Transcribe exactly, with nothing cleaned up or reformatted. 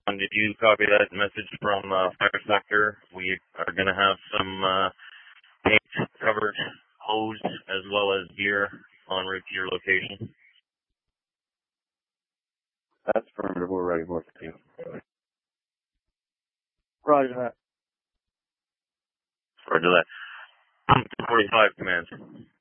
And did you copy that message from uh, Fire Sector? We are going to have some uh, paint covered hose as well as gear en route to your location. That's affirmative. We're ready for it. Roger that. Roger that. forty-five, command.